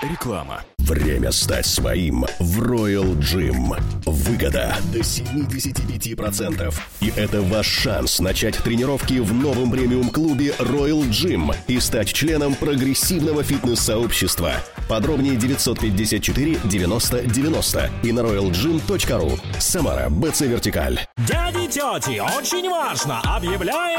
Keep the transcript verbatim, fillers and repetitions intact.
Реклама. Время стать своим в Royal Gym. Выгода до семьдесят пять процентов. И это ваш шанс начать тренировки в новом премиум-клубе Royal Gym и стать членом прогрессивного фитнес-сообщества. Подробнее девятьсот пятьдесят четыре девяносто девяносто и на роял джим точка ру. Самара, БЦ Вертикаль. Дяди, тети, очень важно! Объявляем